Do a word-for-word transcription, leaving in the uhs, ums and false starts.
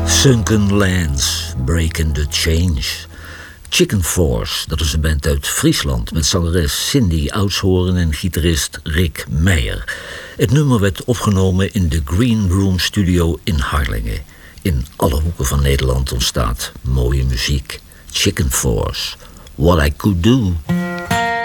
Sunken Lands, Breaking the Change. Chicken Force, dat is een band uit Friesland met zangeres Cindy Oudshoorn en gitarist Rick Meijer. Het nummer werd opgenomen in de Green Room Studio in Harlingen. In alle hoeken van Nederland ontstaat mooie muziek. Chicken Force, What I Could Do.